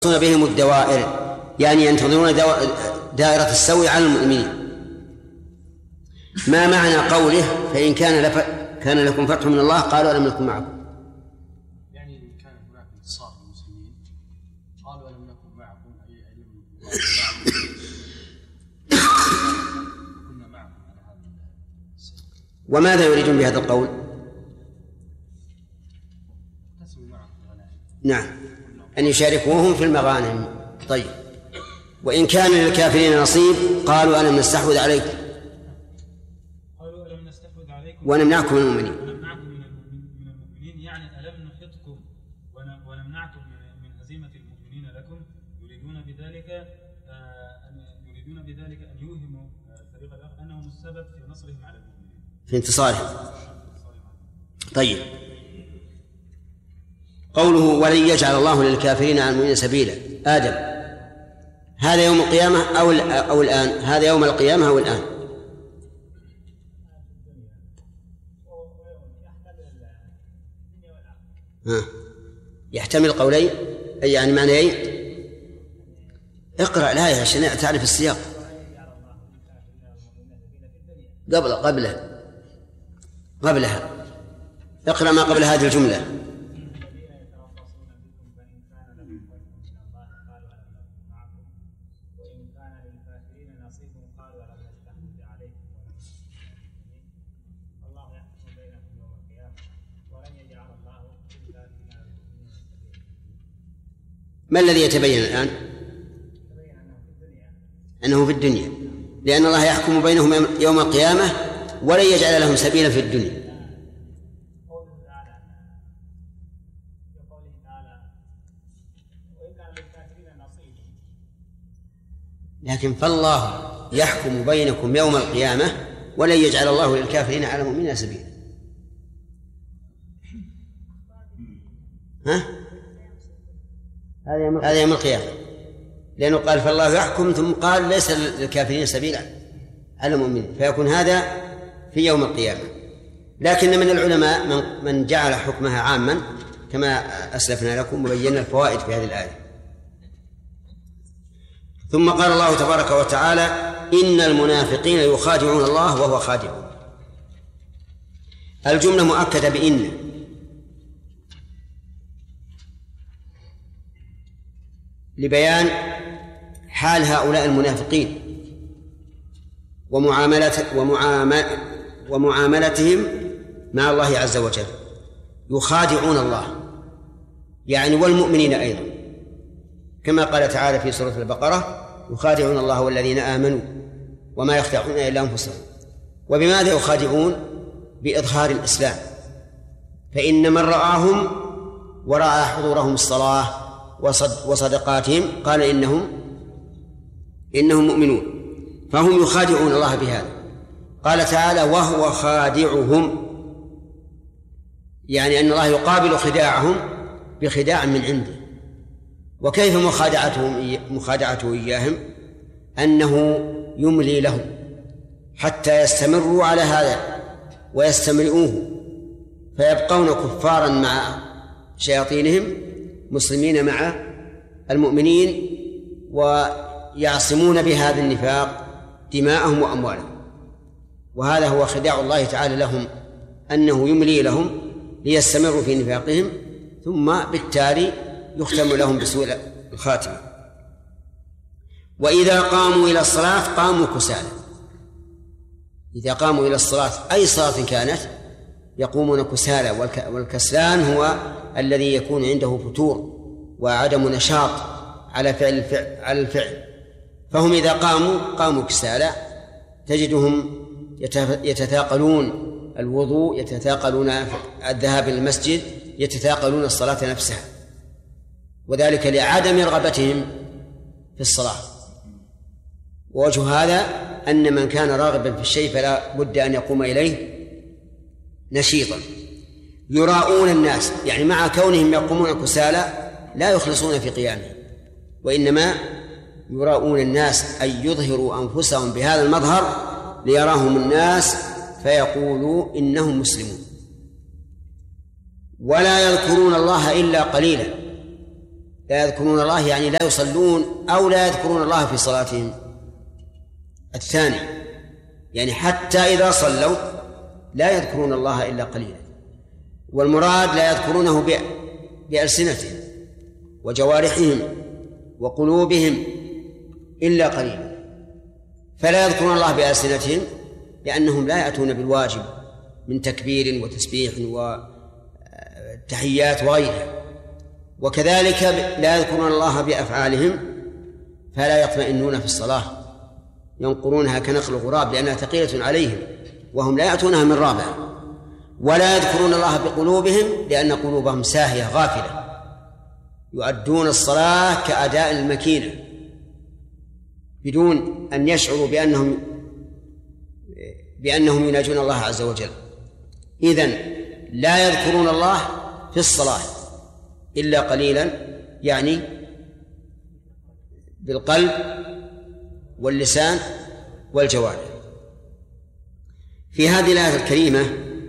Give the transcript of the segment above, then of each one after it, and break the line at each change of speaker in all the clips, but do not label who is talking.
بهم الدوائر، يعني ينتظرون دائرة السوء على المؤمنين. ما معنى قوله فإن كان لكم فتح من الله قالوا ألم نكن معكم؟
يعني كان هناك انتصار للمسلمين قالوا ألم نكن معكم أي كنا معكم على هذا السبيل.
وماذا يريدون بهذا القول؟ نعم، أن يشاركوهم في المغانم. طيب، وإن كان للكافرين نصيب قالوا ألم نستحوذ عليكم ونمنعكم من المؤمنين.
يعني ألم نحطكم ونمنعكم من هزيمة المؤمنين لكم، يريدون بذلك أن يوهموا الفريق الآخر أنهم السبب في نصرهم على المؤمنين،
في انتصارهم. طيب، قوله ولن يجعل الله للكافرين على المؤمنين سبيلا. آدم، هذا يوم القيامة أو الآن؟ هذا يوم القيامة أو الآن؟ يحتمل قولين، يعني معنيين. اقرأ الآية عشان تعرف السياق. قبلها اقرأ ما قبل هذه الجملة. ما الذي يتبين الآن؟ أنه في الدنيا، لأن الله يحكم بينهم يوم القيامة ولن يجعل لهم سبيلا في الدنيا. لكن فالله يحكم بينكم يوم القيامة ولن يجعل الله للكافرين على المؤمنين سبيلا. هذا يوم القيامة، لأنه قال فالله يحكم ثم قال ليس للكافرين سبيلا على المؤمنين، فيكون هذا في يوم القيامة. لكن من العلماء من جعل حكمها عاما كما أسلفنا لكم وبينا الفوائد في هذه الآية. ثم قال الله تبارك وتعالى إن المنافقين يخادعون الله وهو خادعهم. الجملة مؤكدة بإن، لبيان حال هؤلاء المنافقين ومعاملتهم مع الله عز وجل. يخادعون الله يعني والمؤمنين أيضا، كما قال تعالى في سورة البقرة يخادعون الله والذين آمنوا وما يخدعون إلا أنفسهم. وبماذا يخادعون؟ بإظهار الإسلام، فإن من رآهم ورأى حضورهم الصلاة وصدقاتهم قال إنهم مؤمنون، فهم يخادعون الله بهذا. قال تعالى وهو خادعهم، يعني أن الله يقابل خداعهم بخداع من عنده. وكيف مخادعته إياهم؟ أنه يملي لهم حتى يستمروا على هذا ويستمرئوه، فيبقون كفارا مع شياطينهم مسلمين مع المؤمنين، ويعصمون بهذا النفاق دماءهم وأموالهم. وهذا هو خداع الله تعالى لهم، أنه يملي لهم ليستمروا في نفاقهم، ثم بالتالي يختم لهم بسوء الخاتمة. وإذا قاموا إلى الصلاة قاموا كسالى. إذا قاموا إلى الصلاة أي صلاة كانت يقومون كسالى، والكسلان هو الذي يكون عنده فتور وعدم نشاط على الفعل. فهم إذا قاموا كسالى، تجدهم يتثاقلون الوضوء، يتثاقلون الذهاب إلى المسجد، يتثاقلون الصلاة نفسها، وذلك لعدم رغبتهم في الصلاة. ووجه هذا أن من كان راغبا في الشيء فلا بد أن يقوم إليه نشيطا. يراؤون الناس، يعني مع كونهم يقومون كسالى لا يخلصون في قيامهم، وإنما يراؤون الناس، أي يظهروا أنفسهم بهذا المظهر ليراهم الناس فيقولوا إنهم مسلمون. ولا يذكرون الله إلا قليلا، لا يذكرون الله يعني لا يصلون أو لا يذكرون الله في صلاتهم. الثاني يعني حتى إذا صلوا لا يذكرون الله إلا قليلا، والمراد لا يذكرونه بألسنتهم وجوارحهم وقلوبهم إلا قليلا. فلا يذكرون الله بألسنتهم لأنهم لا يأتون بالواجب من تكبير وتسبيح وتحيات وغيرها، وكذلك لا يذكرون الله بأفعالهم فلا يطمئنون في الصلاة، ينقرونها كنقل الغراب لأنها ثقيلة عليهم وهم لا يأتونها من رابع. ولا يذكرون الله بقلوبهم لأن قلوبهم ساهية غافلة، يؤدون الصلاة كأداء المكينة بدون أن يشعروا بأنهم يناجون الله عز وجل. إذن لا يذكرون الله في الصلاة إلا قليلا، يعني بالقلب واللسان والجوارح. في هذه الآية الكريمة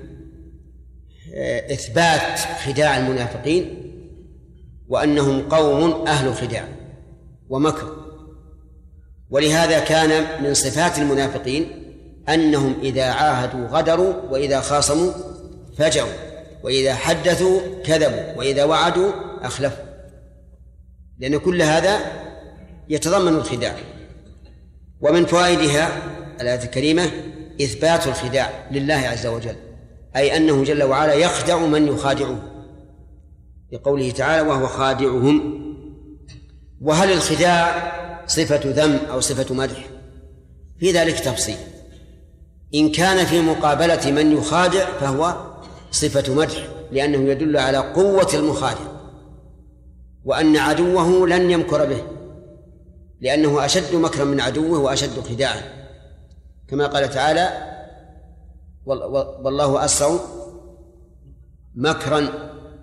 إثبات خداع المنافقين وأنهم قوم أهل خداع ومكر، ولهذا كان من صفات المنافقين أنهم إذا عاهدوا غدروا، وإذا خاصموا فجروا، وإذا حدثوا كذبوا، وإذا وعدوا أخلفوا، لأن كل هذا يتضمن الخداع. ومن فوائدها الآية الكريمة إثبات الخداع لله عز وجل، أي أنه جل وعلا يخدع من يخادعه، لقوله تعالى وهو خادعهم. وهل الخداع صفة ذم أو صفة مدح؟ في ذلك تفصيل. إن كان في مقابلة من يخادع فهو صفة مدح، لأنه يدل على قوة المخادع وأن عدوه لن يمكر به، لأنه أشد مكرا من عدوه وأشد خداعا، كما قال تعالى والله أسرع مكرا،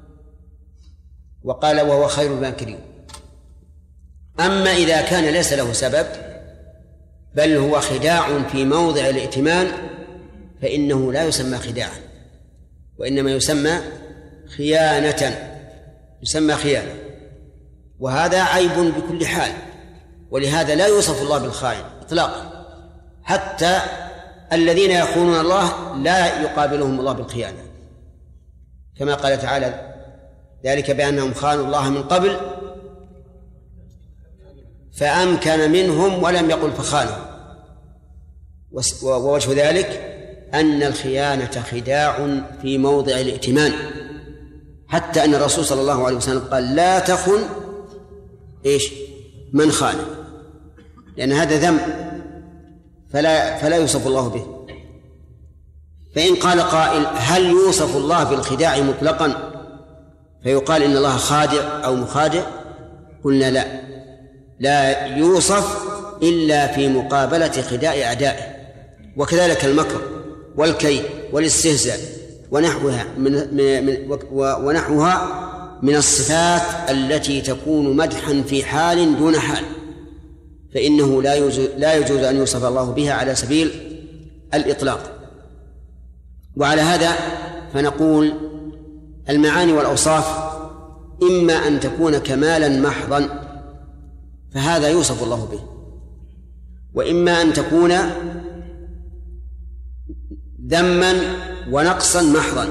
وقال وهو خير الماكرين. أما إذا كان ليس له سبب بل هو خداع في موضع الائتمان فإنه لا يسمى خداعا، وإنما يسمى خيانة، يسمى خيانة، وهذا عيب بكل حال. ولهذا لا يوصف الله بالخائن إطلاقا، حتى الذين يخونون الله لا يقابلهم الله بالخيانة، كما قال تعالى ذلك بأنهم خانوا الله من قبل فأمكن منهم ولم يقل فخانوا. ووجه ذلك أن الخيانة خداع في موضع الائتمان، حتى أن الرسول صلى الله عليه وسلم قال لا تخن من خان، لأن هذا ذنب فلا يوصف الله به. فإن قال قائل هل يوصف الله بالخداع مطلقا فيقال إن الله خادع أو مخادع؟ قلنا لا يوصف إلا في مقابلة خداع أعدائه، وكذلك المكر والكيد والاستهزاء ونحوها من الصفات التي تكون مدحا في حال دون حال، فإنه لا يجوز أن يوصف الله بها على سبيل الإطلاق. وعلى هذا فنقول المعاني والأوصاف إما أن تكون كمالا محضا فهذا يوصف الله به، وإما أن تكون ذما ونقصا محضا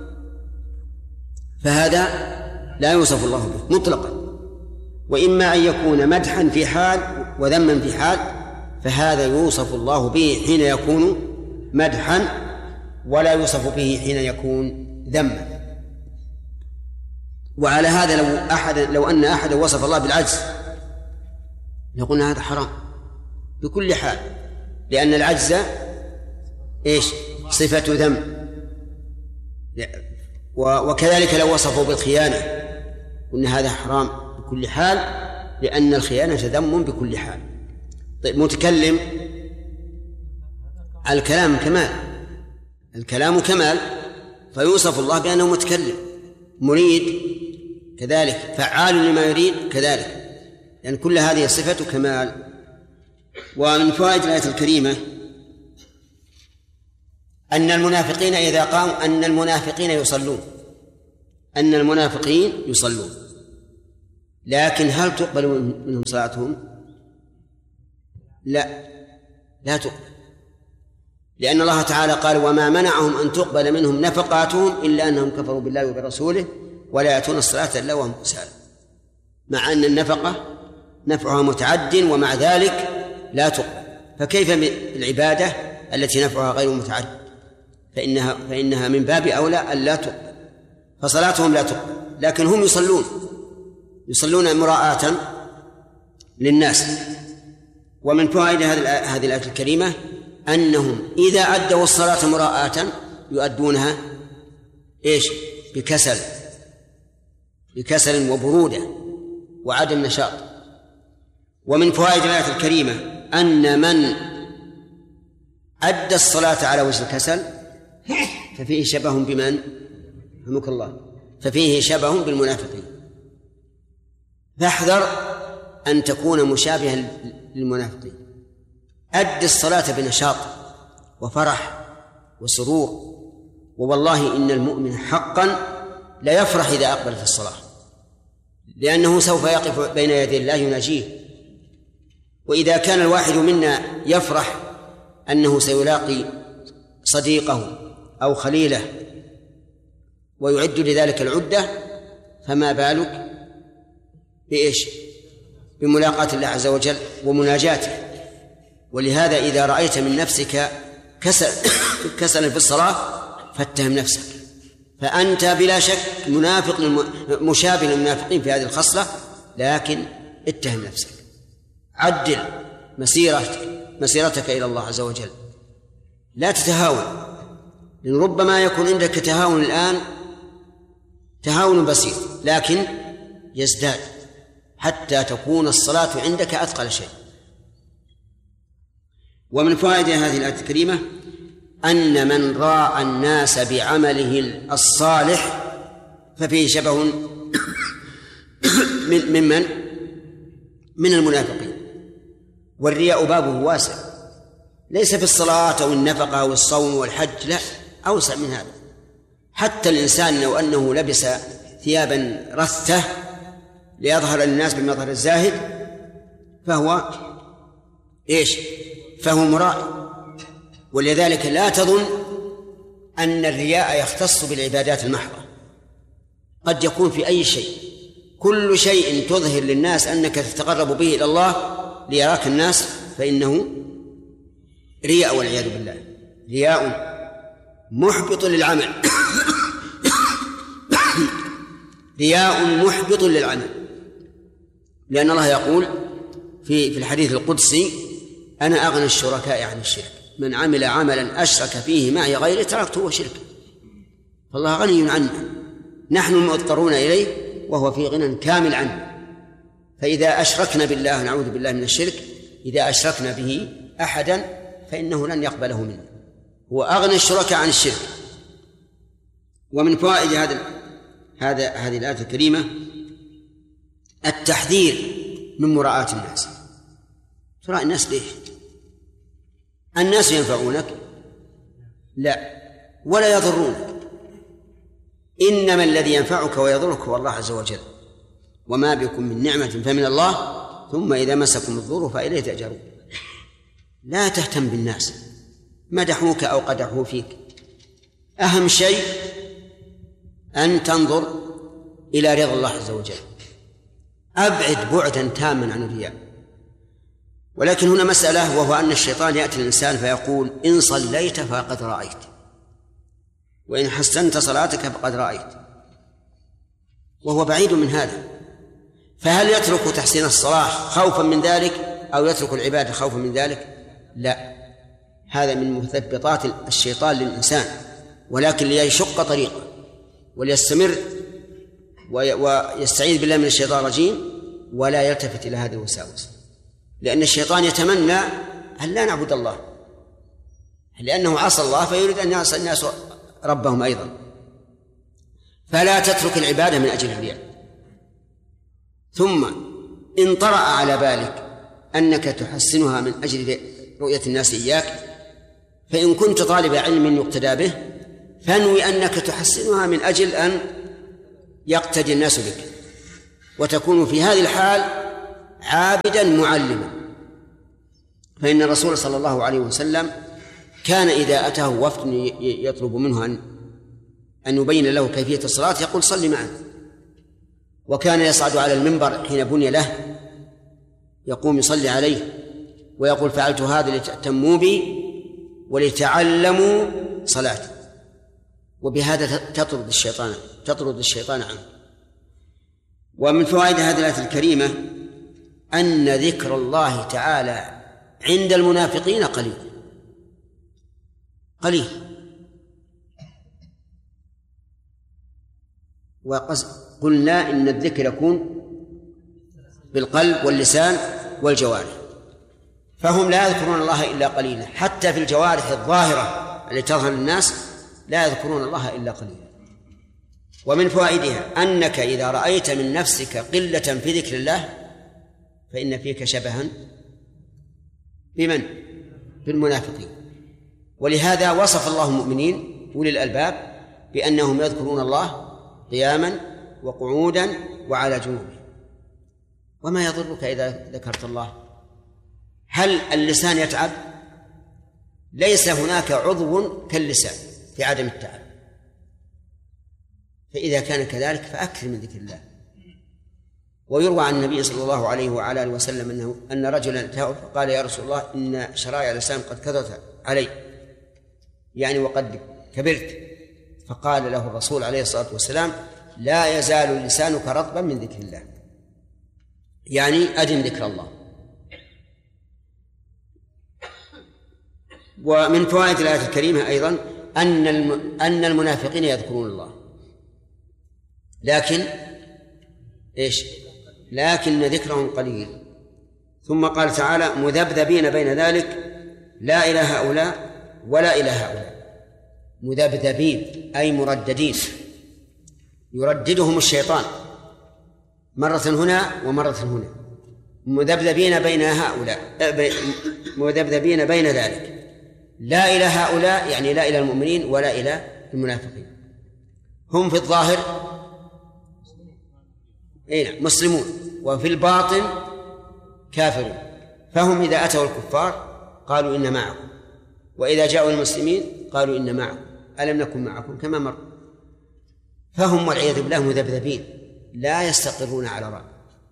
فهذا لا يوصف الله به مطلقا، وإما أن يكون مدحا في حال وذما في حال فهذا يوصف الله به حين يكون مدحا ولا يوصف به حين يكون ذما. وعلى هذا لو أن أحد وصف الله بالعجز يقول هذا حرام بكل حال، لأن العجز صفة ذم. وكذلك لو وصفوا بالخيانة قلنا هذا حرام بكل حال، لأن الخيانة ذم بكل حال. طيب متكلم، الكلام كمال فيوصف الله بأنه متكلم، مريد كذلك، فعال لما يريد كذلك، لأن يعني كل هذه صفة كمال. ومن فوائد الآية الكريمة أن المنافقين إذا قاموا أن المنافقين يصلون لكن هل تقبل منهم صلاتهم؟ لا تقبل، لأن الله تعالى قال: وما منعهم أن تقبل منهم نفقاتهم إلا أنهم كفروا بالله وبرسوله ولا يأتون الصلاة إلا وهم كسالى. مع أن النفقة نفعها متعد ومع ذلك لا تقبل، فكيف بالعبادة التي نفعها غير متعد؟ فإنها من باب أولى أن لا تقبل، فصلاتهم لا تقبل. لكن هم يصلون مراءة للناس. ومن فوائد هذه الآية الكريمة أنهم إذا أدوا الصلاة مراءة يؤدونها بكسل وبرودة وعدم نشاط. ومن فوائد الآية الكريمة أن من أدى الصلاة على وجه الكسل ففيه شبه بمن؟ رحمك الله، ففيه شبه بالمنافقين. فاحذر أن تكون مشابها للمنافقين. أد الصلاة بنشاط وفرح وسرور، ووالله إن المؤمن حقا لا يفرح إذا أقبل في الصلاة، لأنه سوف يقف بين يدي الله يناجيه. وإذا كان الواحد منا يفرح أنه سيلاقي صديقه أو خليله ويعد لذلك العدة، فما بالك بملاقاة الله عز وجل ومناجاته. ولهذا إذا رأيت من نفسك كسلا في الصلاة فاتهم نفسك، فأنت بلا شك مشابه للمنافقين في هذه الخصلة، لكن اتهم نفسك، عدل مسيرتك إلى الله عز وجل، لا تتهاون، لأن ربما يكون عندك تهاون الآن تهاون بسيط، لكن يزداد حتى تكون الصلاة عندك أثقل شيء. ومن فوائد هذه الآية الكريمة أن من راى الناس بعمله الصالح ففيه شبه من المنافقين. والرياء بابه واسع، ليس في الصلاة أو النفقة أو الصوم والحج، لا، أوسع من هذا. حتى الإنسان لو أنه لبس ثيابا رثة ليظهر للناس بمظهر الزاهد فهو مرائي. ولذلك لا تظن أن الرياء يختص بالعبادات المحضة، قد يكون في أي شيء. كل شيء تظهر للناس أنك تتقرب به إلى الله ليراك الناس فإنه رياء، والعياذ بالله، رياء محبط للعمل رياء محبط للعمل. لأن الله يقول في الحديث القدسي: أنا أغنى الشركاء عن الشرك، من عمل عملا أشرك فيه معي غيري تركته وشركه. فالله غني عنه، نحن مضطرون إليه وهو في غنى كامل عنه. فإذا أشركنا بالله، نعوذ بالله من الشرك، إذا أشركنا به أحدا فإنه لن يقبله منا، هو أغنى الشركاء عن الشرك. ومن فوائد هذه الآية الكريمة التحذير من مراءة الناس. ترى الناس ليش؟ الناس ينفعونك؟ لا، ولا يضرونك، إنما الذي ينفعك ويضرك هو الله عز وجل. وما بكم من نعمة فمن الله، ثم إذا مسكم الضر فإليه تأجرون. لا تهتم بالناس مدحوك أو قدحوا فيك، أهم شيء أن تنظر إلى رضا الله عز وجل، أبعد بعدا تاما عن الرياء. ولكن هنا مسألة، وهو أن الشيطان يأتي الإنسان فيقول: إن صليت فقد رأيت، وإن حسنت صلاتك فقد رأيت، وهو بعيد من هذا. فهل يترك تحسين الصلاة خوفا من ذلك أو يترك العبادة خوفا من ذلك؟ لا، هذا من مثبطات الشيطان للإنسان، ولكن ليشق طريقه وليستمر ويستعيذ بالله من الشيطان الرجيم ولا يلتفت إلى هذه الوساوس. لأن الشيطان يتمنى أن لا نعبد الله، لأنه عصى الله فيريد أن يعصى الناس ربهم أيضا. فلا تترك العبادة من أجل الرياء. ثم إن طرأ على بالك أنك تحسنها من أجل رؤية الناس إياك، فإن كنت طالب علم يقتدى به فانوي أنك تحسنها من أجل أن يقتدي الناس بك. وتكون في هذه الحال عابدا معلما. فإن الرسول صلى الله عليه وسلم كان إذا أتاه وفد يطلب منه أن يبين له كيفية الصلاة يقول صل معنا، وكان يصعد على المنبر حين بني له يقوم يصلي عليه ويقول فعلت هذا لتأتموا بي ولتعلموا صلاتي، وبهذا تطرد الشيطان عنه. ومن فوائد هذه الآية الكريمة أن ذكر الله تعالى عند المنافقين قليل. وقلنا إن الذكر يكون بالقلب واللسان والجوارح، فهم لا يذكرون الله إلا قليلا، حتى في الجوارح الظاهرة التي تظهر للناس لا يذكرون الله إلا قليلا. ومن فوائدها أنك إذا رأيت من نفسك قلة في ذكر الله فإن فيك شبها بمن؟ بالمنافقين. ولهذا وصف الله المؤمنين أولي الألباب بأنهم يذكرون الله قياما وقعودا وعلى جنوبهم. وما يضرك إذا ذكرت الله؟ هل اللسان يتعب؟ ليس هناك عضو كاللسان في عدم التعب، فإذا كان كذلك فأكثر من ذكر الله. ويروى عن النبي صلى الله عليه وعلى آله وسلم أن رجلا أتاه فقال يا رسول الله إن شرائع الإسلام قد كثرت علي، يعني وقد كبرت. فقال له الرسول عليه الصلاة والسلام لا يزال لسانك رطبا من ذكر الله، يعني أدم ذكر الله. ومن فوائد الآية الكريمة أيضا أن المنافقين يذكرون الله، لكن ذكرهم قليل. ثم قال تعالى مذبذبين بين ذلك لا إلى هؤلاء ولا إلى هؤلاء. مذبذبين أي مرددين، يرددهم الشيطان مرة هنا ومرة هنا. مذبذبين بين هؤلاء مذبذبين بين ذلك لا إلى هؤلاء، يعني لا إلى المؤمنين ولا إلى المنافقين. هم في الظاهر مسلمون وفي الباطن كافرون، فهم إذا أتوا الكفار قالوا إن معكم، وإذا جاءوا المسلمين قالوا إن معكم، ألم نكن معكم كما مر. فهم والعياذ بالله مذبذبين لا يستقرون على رأي،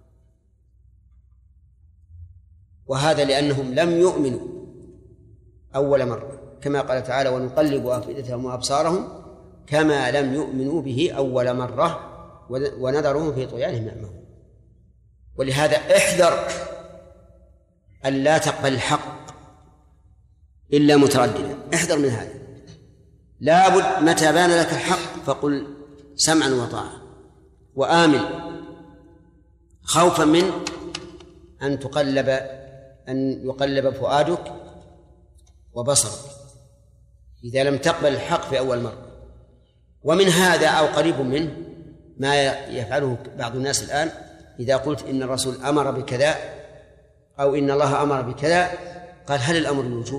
وهذا لأنهم لم يؤمنوا أول مرة، كما قال تعالى ونقلب أفئدتهم وأبصارهم كما لم يؤمنوا به أول مرة ونذرهم في طغيانهم يعمهون. ولهذا احذر أن لا تقبل الحق إلا مترددا، احذر من هذا. لابد متى بان لك الحق فقل سمعا وطاعة وآمن، خوفا من أن يقلب فؤادك وبصرك إذا لم تقبل الحق في أول مرة. ومن هذا أو قريب منه ما يفعله بعض الناس الآن، إذا قلت إن الرسول أمر بكذا أو إن الله أمر بكذا قال هل الأمر الوجوب؟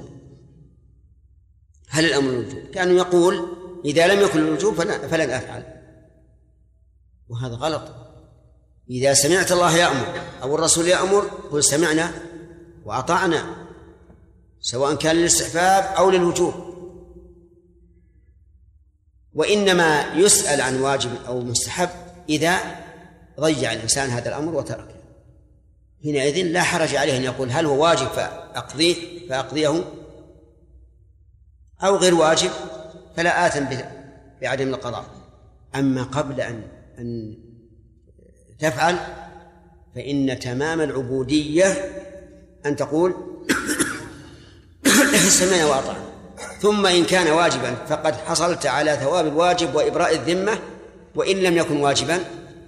هل الأمر الوجوب؟ كأنه يقول إذا لم يكن الوجوب فلن أفعل، وهذا غلط. إذا سمعت الله يأمر أو الرسول يأمر قل سمعنا وأطعنا، سواء كان للاستحباب أو للوجوب. وإنما يسأل عن واجب أو مستحب إذا ضيع الإنسان هذا الأمر وتركه، حينئذ لا حرج عليه أن يقول هل هو واجب فأقضيه أو غير واجب فلا آثم بعدم القضاء. أما قبل أن تفعل فإن تمام العبودية أن تقول سمعنا وأطعنا، ثم إن كان واجبا فقد حصلت على ثواب الواجب وإبراء الذمة، وإن لم يكن واجبا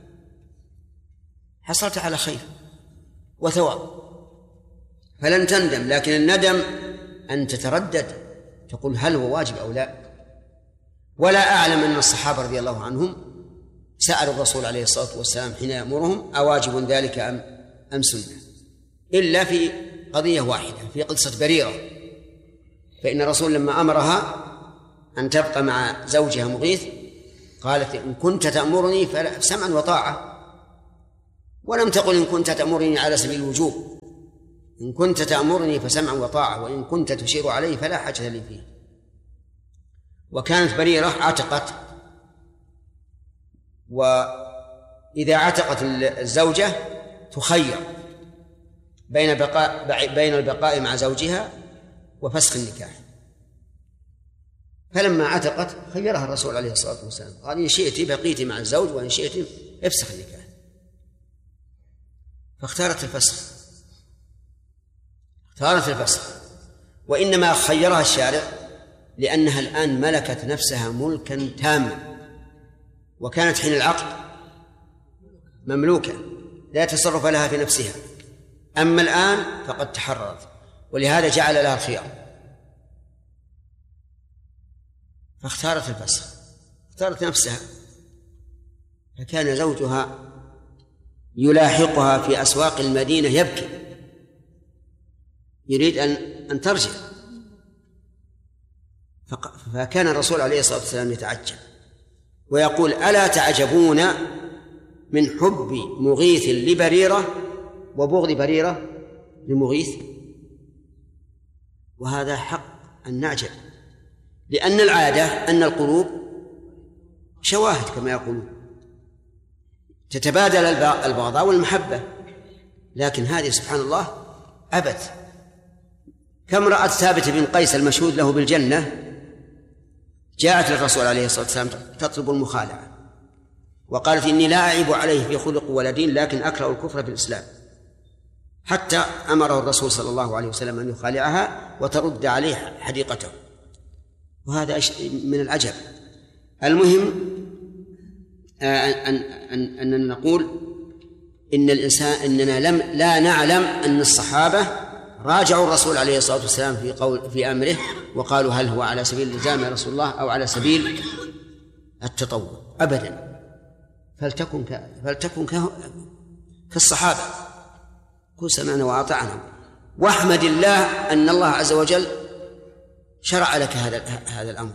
حصلت على خير وثواب فلن تندم. لكن الندم أن تتردد تقول هل هو واجب أو لا. ولا أعلم أن الصحابة رضي الله عنهم سألوا الرسول عليه الصلاة والسلام حين يأمرهم أواجب ذلك أم سنة، إلا في قضية واحدة في قصة بريرة، فإن الرسول لما أمرها أن تبقى مع زوجها مغيث قالت إن كنت تأمرني فسمعا وطاعة، ولم تقل إن كنت تأمرني على سبيل الوجوب، إن كنت تأمرني فسمع وطاعة، وإن كنت تشير عليه فلا حاجة لي فيه. وكانت بريرة عتقت، وإذا عتقت الزوجة تخير بين البقاء مع زوجها وفسخ النكاح. فلما عتقت خيرها الرسول عليه الصلاة والسلام، قال إن شئت بقيت مع الزوج وإن شئت افسخ النكاح، فاختارت الفسخ. وإنما خيرها الشارع لأنها الآن ملكت نفسها ملكا تاما، وكانت حين العقد مملوكة لا تصرف لها في نفسها، أما الآن فقد تحررت، ولهذا جعل لها الخيار، فاختارت الفسخ، اختارت نفسها. فكان زوجها يلاحقها في أسواق المدينة يبكي، يريد أن ترجع، فكان الرسول عليه الصلاة والسلام يتعجب ويقول: ألا تعجبون من حب مغيث لبريرة وبغض بريرة لمغيث؟ وهذا حق أن نعجب، لأن العادة أن القلوب شواهد كما يقولون، تتبادل البغضاء والمحبة، لكن هذه سبحان الله أبت. كم رأت ثابت بن قيس المشهود له بالجنة جاءت للرسول عليه الصلاة والسلام تطلب المخالعة، وقالت: إني لا أعيب عليه في خلق ولا دين، لكن أكره الكفر في الإسلام، حتى أمره الرسول صلى الله عليه وسلم أن يخالعها وترد عليه حديقته. وهذا من العجب. المهم أننا نقول إننا لا نعلم أن الصحابة راجعوا الرسول عليه الصلاة والسلام في أمره وقالوا: هل هو على سبيل الإلزام يا رسول الله أو على سبيل التطوع؟ أبدا. فلتكن كالصحابة، كن سمعنا وأطعنا، واحمد الله أن الله عز وجل شرع لك هذا الأمر.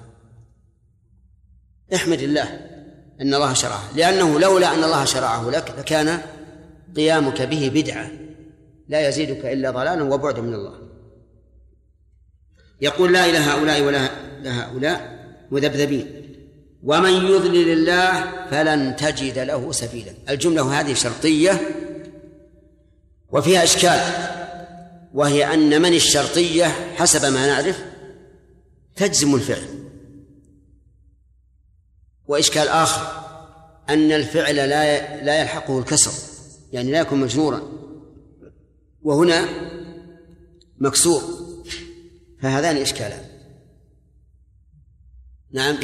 احمد الله أن الله شرعه، لأنه لولا أن الله شرعه لك لكان قيامك به بدعة لا يزيدك إلا ضلالا وبعدا من الله. يقول: لا إلى هؤلاء ولا لهؤلاء مذبذبين، ومن يضلل الله فلن تجد له سبيلا. الجملة هذه شرطية وفيها إشكال، وهي أن من الشرطية حسب ما نعرف تجزم الفعل، وإشكال آخر أن الفعل لا يلحقه الكسر، يعني لا يكون مجرورا، وهنا مكسور، فهذان إشكالان. نعم.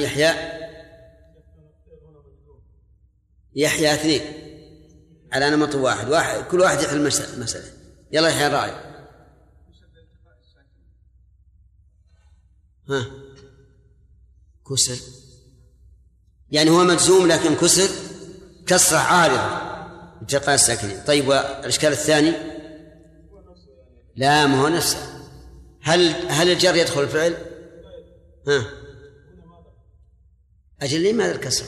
يحيى اثنين على نمط واحد كل واحد يحل المسألة. يلا يحيى الراعي. كسر يعني هو مجزوم لكن كسرة عارضة التقاء الساكنين. طيب، والإشكال الثاني لا، ما هو نفسه. هل الجر يدخل الفعل؟ أجل لماذا الكسرة؟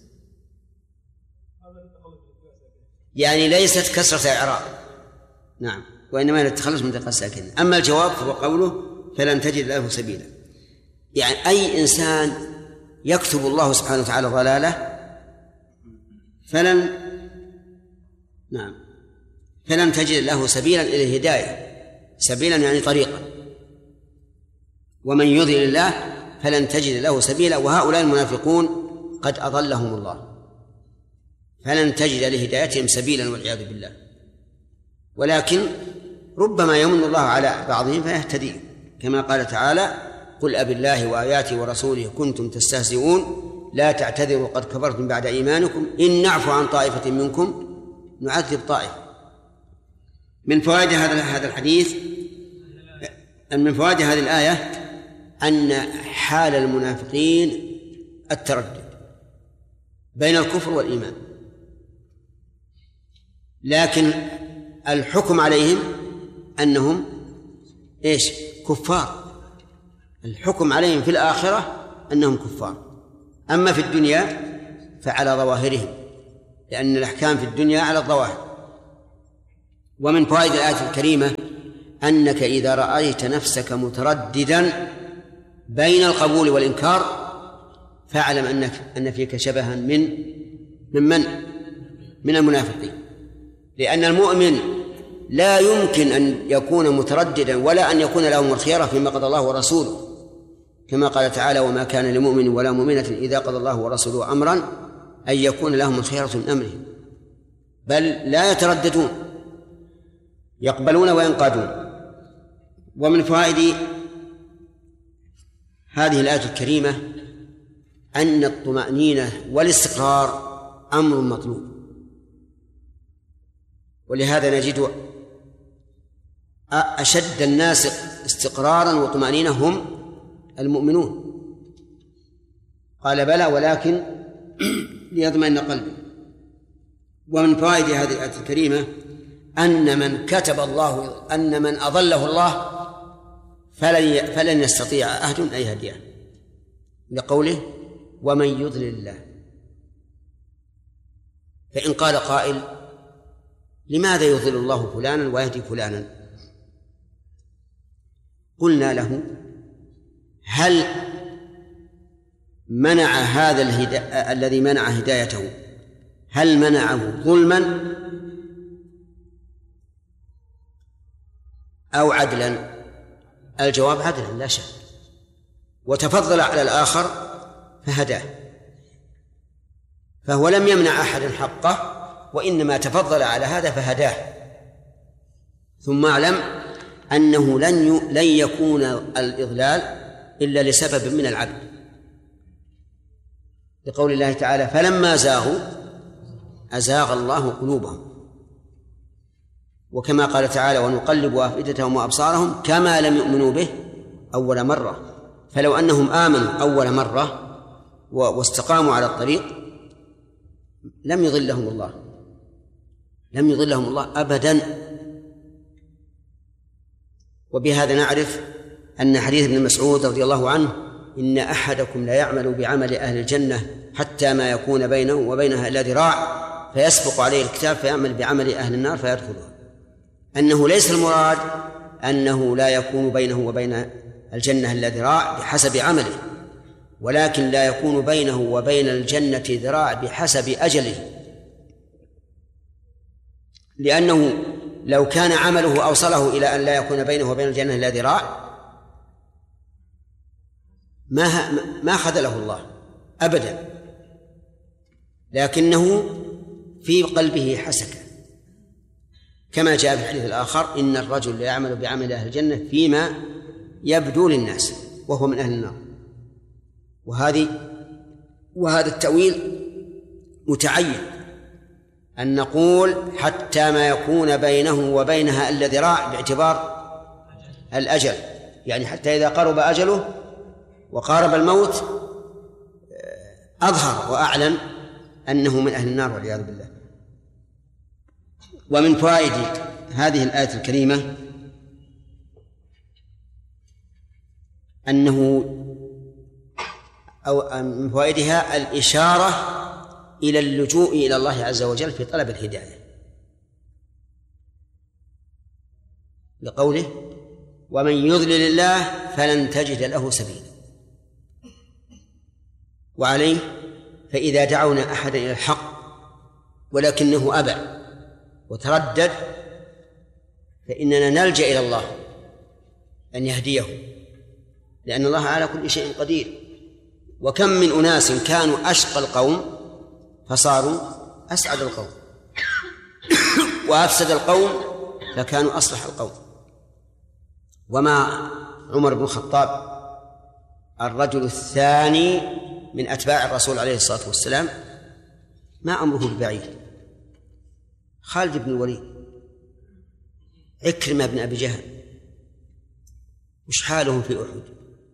يعني ليست كسرة إعراب، نعم، وإنما التخلص من التقاء الساكنين. أما الجواب فهو قوله: فلن تجد له سبيلا، يعني أي إنسان يكتب الله سبحانه وتعالى ضلاله فلن تجد له سبيلا إلى الهداية. سبيلا يعني طريقا. ومن يضلل الله فلن تجد له سبيلا، وهؤلاء المنافقون قد أضلهم الله، فلن تجد لهدايتهم سبيلا والعياذ بالله. ولكن ربما يمن الله على بعضهم فيهتدي، كما قال تعالى: قل أبالله وآياته ورسوله كنتم تستهزئون لا تعتذروا قد كفرتم بعد إيمانكم إن نعفو عن طائفة منكم نعذب طائفة. من فوائد هذا الحديث، من فوائد هذه الآية أن حال المنافقين التردد بين الكفر والإيمان، لكن الحكم عليهم أنهم كفار. الحكم عليهم في الآخرة أنهم كفار. أما في الدنيا فعلى ظواهرهم، لأن الأحكام في الدنيا على الظواهر، ومن فوائد الآية الكريمة أنك إذا رأيت نفسك مترددا بين القبول والإنكار فاعلم أن فيك شبها من المنافقين، لأن المؤمن لا يمكن أن يكون مترددا ولا أن يكون له الخيرة فيما قضى الله ورسوله، كما قال تعالى: وما كان لمؤمن ولا مؤمنة إذا قضى الله ورسوله أمرا أن يكون لهم الخيرة من أمرهم، بل لا يترددون، يقبلون وينقادون. ومن فوائد هذه الآية الكريمة أن الطمأنينة والاستقرار أمر مطلوب، ولهذا نجد أشد الناس استقرارا وطمأنينة هم المؤمنون. قال: بلى ولكن ليطمئن قلبي. ومن فوائد هذه الآية الكريمة أن من أضله الله فلن يستطيع أحد أن يهديه، لقوله: ومن يضلل الله. فإن قال قائل: لماذا يضل الله فلانا ويهدي فلانا؟ قلنا له: هل منع هذا الذي منع هدايته هل منعه ظلما أو عدلا؟ الجواب: عدلا لا شك، وتفضل على الآخر فهداه، فهو لم يمنع أحد حقه وإنما تفضل على هذا فهداه. ثم اعلم أنه لن يكون الإضلال إلا لسبب من العبد، لقول الله تعالى: فلما زاغوا أزاغ الله قلوبهم. وكما قال تعالى: ونقلب أفئدتهم وأبصارهم كما لم يؤمنوا به أول مرة. فلو أنهم آمنوا أول مرة واستقاموا على الطريق لم يضلهم الله أبدا. وبهذا نعرف أن حديث ابن مسعود رضي الله عنه: إن أحدكم لا يعمل بعمل أهل الجنة حتى ما يكون بينه وبينها إلا ذراع فيسبق عليه الكتاب فيعمل بعمل أهل النار فيدخلها، أنه ليس المراد أنه لا يكون بينه وبين الجنة إلا ذراع بحسب عمله، ولكن لا يكون بينه وبين الجنة ذراع بحسب أجله، لأنه لو كان عمله أوصله إلى أن لا يكون بينه وبين الجنة إلا ذراع ما خذله الله أبدا، لكنه في قلبه حسكة، كما جاء في الحديث الآخر: إن الرجل لا يعمل بعمل أهل الجنة فيما يبدو للناس وهو من أهل النار. وهذا التأويل متعين، أن نقول حتى ما يكون بينه وبينها إلا ذراع باعتبار الأجل، يعني حتى إذا قرب أجله وقارب الموت أظهر وأعلن أنه من أهل النار والعياذ بالله. ومن فوائد هذه الآية الكريمة أنه أو من فوائدها الإشارة إلى اللجوء إلى الله عز وجل في طلب الهداية، لقوله: ومن يضلل الله فلن تجد له سبيلا. وعليه فإذا دعونا أحدا إلى الحق ولكنه أبى وتردد فإننا نلجأ إلى الله أن يهديه، لأن الله على كل شيء قدير. وكم من أناس كانوا أشقى القوم فصاروا أسعد القوم، وأفسد القوم فكانوا أصلح القوم. وما عمر بن الخطاب الرجل الثاني من أتباع الرسول عليه الصلاة والسلام ما أمره ببعيد، خالد بن الوليد، عكرمة بن أبي جهل، وش حالهم في أحد؟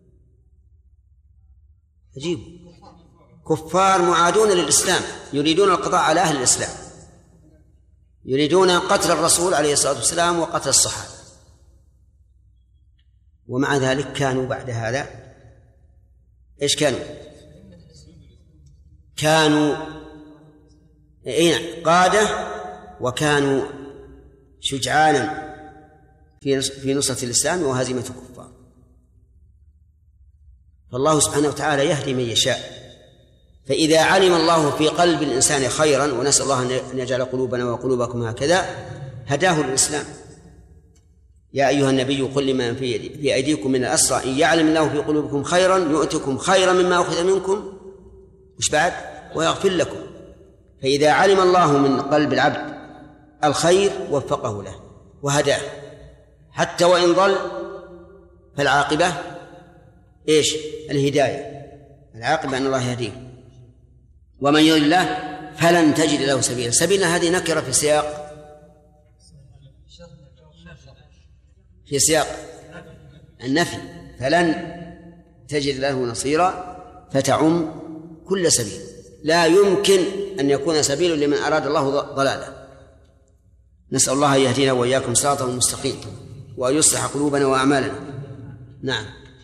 عجيب، كفار معادون للإسلام يريدون القضاء على أهل الإسلام، يريدون قتل الرسول عليه الصلاة والسلام وقتل الصحابة، ومع ذلك كانوا بعد هذا إيش كانوا قادة، وكانوا شجعانا في نصرة الإسلام وهزيمة الكفار. فالله سبحانه وتعالى يهدي من يشاء. فإذا علم الله في قلب الإنسان خيرا، ونسأل الله أن يجعل قلوبنا وقلوبكم هكذا، هداه الإسلام. يا أيها النبي قل لمن في أيديكم من الأسرى إن يعلم الله في قلوبكم خيرا يؤتكم خيرا مما أخذ منكم وش بعد ويغفر لكم. فإذا علم الله من قلب العبد الخير وفقه له وهداه، حتى وإن ضل فالعاقبة إيش؟ الهداية. العاقبة أن الله يهديه. ومن يضلل الله فلن تجد له سبيلا. سبيلا هذه نكرة في سياق النفي، فلن تجد له نصيرا، فتعم كل سبيل. لا يمكن أن يكون سبيل لمن أراد الله ضلاله. نسأل الله أن يهدينا وإياكم صراطا مستقيما وأن يصلح قلوبنا وأعمالنا. نعم.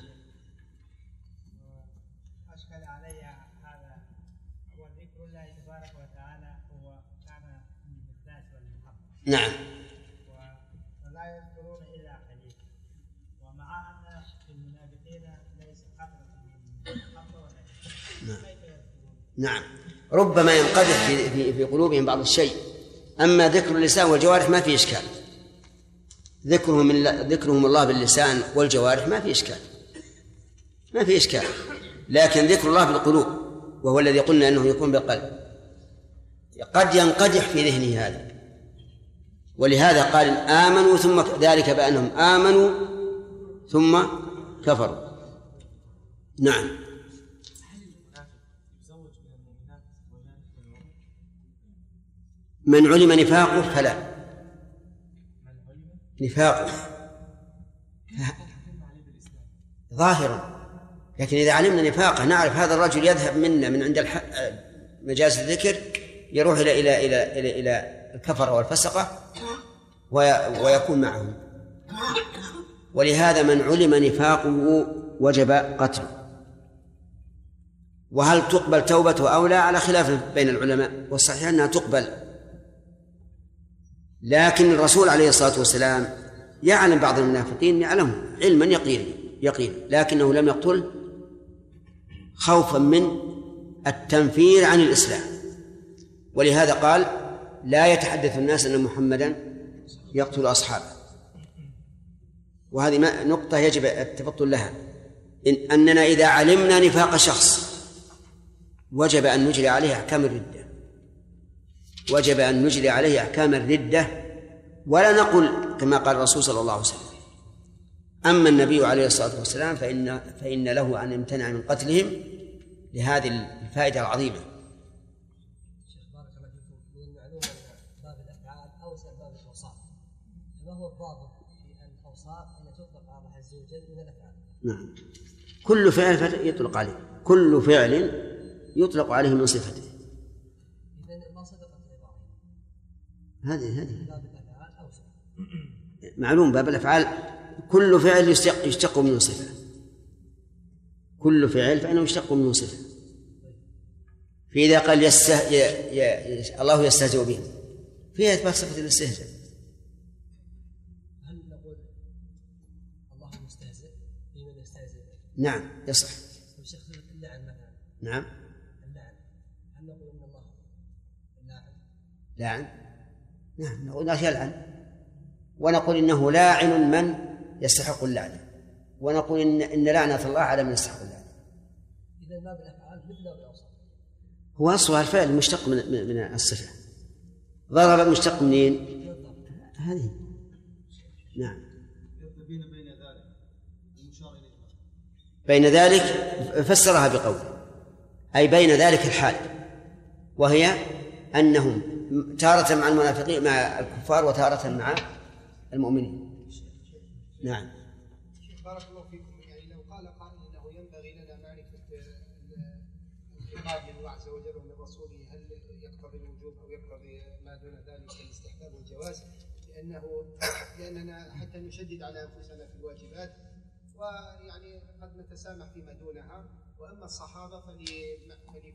أشكل علي هذا، هو ذكر الله تبارك وتعالى هو كان من الذات والمحبة.
نعم.
ولا يذكرون إلا قليلا، ومع أن في المنافقين ليس قدر من المحبة ولا كيف يذكرون؟
نعم، ربما ينقدح في قلوبهم بعض الشيء. أما ذكر اللسان والجوارح ما في إشكال، ذكرهم الله باللسان والجوارح ما في إشكال، لكن ذكر الله بالقلوب وهو الذي قلنا أنه يكون بالقلب قد ينقدح في ذهنه هذا. ولهذا قال آمنوا ثم ذلك بأنهم آمنوا ثم كفروا. نعم. من علم نفاقه فلا، نفاقه ظاهرا، لكن إذا علمنا نفاقه نعرف هذا الرجل يذهب منا من عند مجالس الذكر يروح إلى الكفر والفسقة ويكون معهم. ولهذا من علم نفاقه وجب قتله. وهل تقبل توبته أو لا على خلاف بين العلماء، والصحيح أنها تقبل. لكن الرسول عليه الصلاة والسلام يعلم بعض المنافقين، يعلمه علما يقين، لكنه لم يقتل خوفا من التنفير عن الإسلام. ولهذا قال لا يتحدث الناس أن محمدا يقتل أصحابه. وهذه نقطة يجب التفطن لها، أننا إذا علمنا نفاق شخص وجب أن نجري عليه أحكام الردة، وجب أن نجري عليه أحكام الردة، ولا نقول كما قال الرسول صلى الله عليه وسلم. أما النبي عليه الصلاة والسلام فإن له أن يمتنع من قتلهم لهذه الفائدة العظيمة.
شيخ بارك الله فيكم، من المعلوم أن باب الأفعال أوسع باب الأوصاف، فما هو الضابط في الأوصاف أن تطلق على الله عز وجل من الأفعال؟
نعم، كل فعل يطلق عليه، كل فعل يطلق عليه من صفته.
إذن ما صدقت العبارة
هذه
باب الأفعال أوسع.
معلوم باب الأفعال كل فعل يشتق منه صفة، كل فعل فإنه يشتق منه صفة. فإذا قال الله يستهزئ به فيها إثبات صفة الاستهزاء.
هل نقول الله مستهزئ بمن يستهزئ؟
نعم يصح.
الشيخ اللعن مثلا.
نعم.
اللعن، هل نقول إن الله
لاعن؟ نعم نقول لا يلعن، ونقول إنه لاعن من يستحق اللعنة، ونقول إن لعنة الله على من يستحق اللعنة.
إذا باب الأفعال مثل باب الأوصاف.
هو أصلها الفعل مشتق من الصفة. ضرب مشتق منين؟ هذه. نعم. بين ذلك فسرها بقوله أي بين ذلك الحال، وهي أنهم تارة مع المنافقين مع الكفار وتارة مع المؤمنين. نعم.
بارك الله فيكم. يعني لو قال قائل انه ينبغي لنا معرفه الخطاب لله عز وجل ومن رسوله هل يقتضي الوجوب او يقتضي ما دون ذلك الاستحباب والجواز، لاننا حتى نشدد على انفسنا في الواجبات ويعني قد نتسامح فيما دونها. واما الصحابه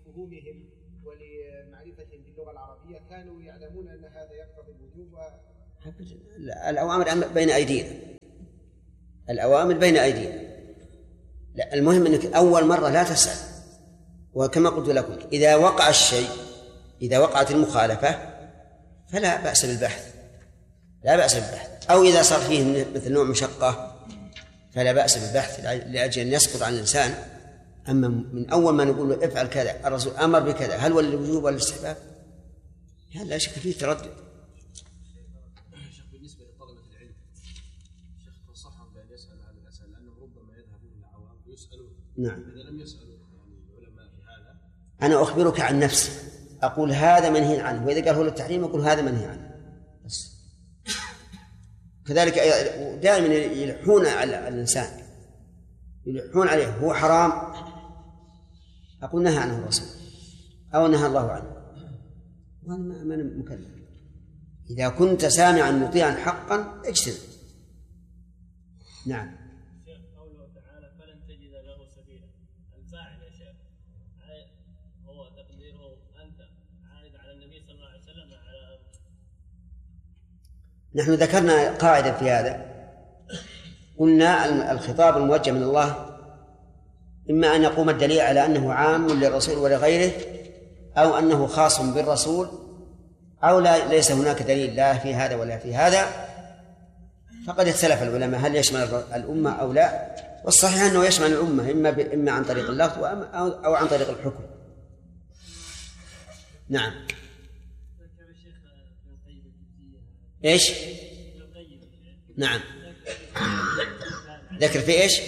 فلفهومهم ولمعرفتهم باللغه العربيه كانوا يعلمون ان هذا يقتضي الوجوب
الأوامر بين أيدينا، الأوامر بين أيدينا. لا، المهم أنك أول مرة لا تسأل. وكما قلت لكم إذا وقع الشيء، إذا وقعت المخالفة فلا بأس بالبحث، لا بأس بالبحث. أو إذا صار فيه مثل نوع مشقة فلا بأس بالبحث لأجل أن يسقط عن الإنسان. أما من أول ما نقول له افعل كذا، الرسول أمر بكذا، هل هو الوجوب ولا الاستحباب؟ هذا لا شك فيه تردد.
شيخ بالنسبة لطلبة العلم، شيخ تنصحهم بأن يسألوا عن الأسئلة لأنهم ربما يذهبون إلى العوام ويسألون.
نعم.
إذا لم يسألوا العلماء في هذا.
أنا أخبرك عن نفسي، أقول هذا منهي عنه، وإذا قال هو للتحريم أقول هذا منهي عنه بس. كذلك دائما يلحون على الإنسان، يلحون عليه هو حرام، أقول نهى عنه الرسول أو نهى الله عنه، وأنا ما مكلف. إذا كنت سامعا مطيعا حقا اجتنب. نعم.
قوله تعالى فلن تجد له سبيلا، الفاعل يا شيخ هو تقديره أنت عائد على النبي صلى الله عليه وسلم على.
نحن ذكرنا قاعدة في هذا، قلنا الخطاب الموجه من الله إما أن يقوم الدليل على أنه عام للرسول ولغيره، أو أنه خاص بالرسول، أو ليس هناك دليل لا في هذا ولا في هذا. فقد اختلف العلماء هل يشمل الأمة أو لا، والصحيح أنه يشمل الأمة إما عن طريق اللفظ أو عن طريق الحكم. نعم. إيش؟ نعم. ذكر في إيش؟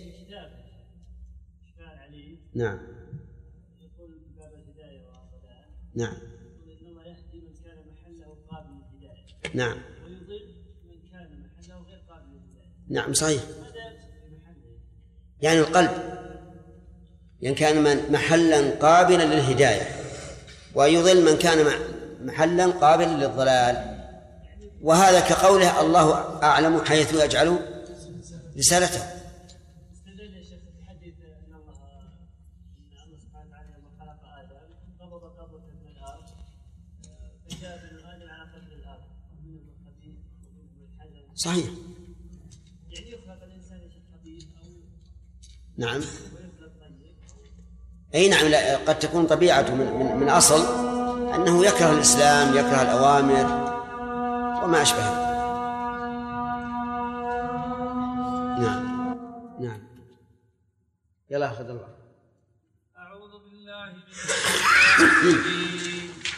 نعم.
يقول باب الهداية والضلال.
نعم.
إنما يهدي من كان محله قابل للهداية.
نعم.
ويضل من كان محله غير قابل للهداية.
نعم صحيح.
ماذا يقصد بمحله؟
يعني القلب، يعني كان من محلا قابلا للهداية، ويضل من كان محلا قابلا للضلال. وهذا كقوله الله أعلم حيث يجعل رسالته.
استدل يا شيخ بحديث أن الله سبحانه وتعالى لما خلق آدم قبض قبضة من الأرض فجاء ابن آدم على قدر الأرض ومنه الخبيث ومنه الحزن.
صحيح.
يعني يخلق الإنسان يا شيخ خبيث أو
نعم.
ويخلق طيب.
أي نعم. لا، قد تكون طبيعته من أصل أنه يكره الإسلام، يكره الأوامر وما أشبهه. نعم. نعم. يلا أخذ الله.
أعوذ بالله من الشيطان الرجيم.